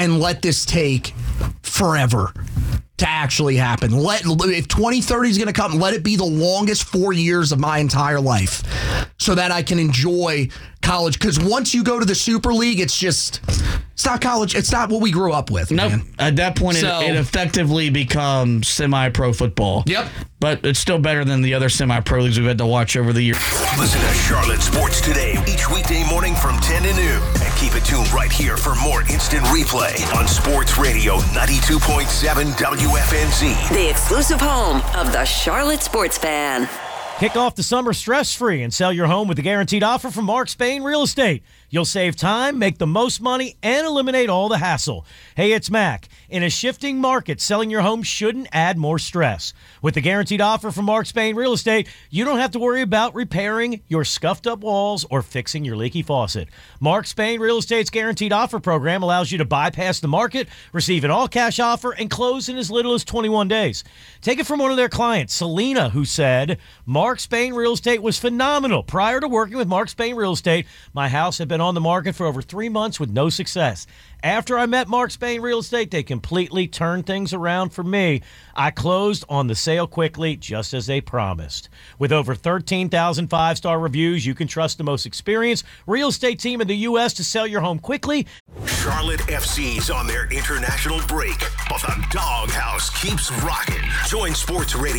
and let this take forever to actually happen. If 2030 is going to come, let it be the longest 4 years of my entire life so that I can enjoy college. Because once you go to the Super League, it's not college. It's not what we grew up with. Nope. Man. At that point, it effectively becomes semi-pro football. Yep. But it's still better than the other semi-pro leagues we've had to watch over the years. Listen to Charlotte Sports Today each weekday morning from 10 to noon. And keep it tuned right here for more instant replay on Sports Radio 92.7 WFNZ. The exclusive home of the Charlotte Sports Fan. Kick off the summer stress-free and sell your home with the guaranteed offer from Mark Spain Real Estate. You'll save time, make the most money, and eliminate all the hassle. Hey, it's Mac. In a shifting market, selling your home shouldn't add more stress. With the guaranteed offer from Mark Spain Real Estate, you don't have to worry about repairing your scuffed-up walls or fixing your leaky faucet. Mark Spain Real Estate's guaranteed offer program allows you to bypass the market, receive an all-cash offer, and close in as little as 21 days. Take it from one of their clients, Selena, who said, Mark Spain Real Estate was phenomenal. Prior to working with Mark Spain Real Estate, my house had been on the market for over 3 months with no success. After I met Mark Spain Real Estate, they completely turned things around for me. I closed on the sale quickly, just as they promised. With over 13,000 five-star reviews, you can trust the most experienced real estate team in the U.S. to sell your home quickly. Charlotte FC's on their international break, but the doghouse keeps rocking. Join Sports Radio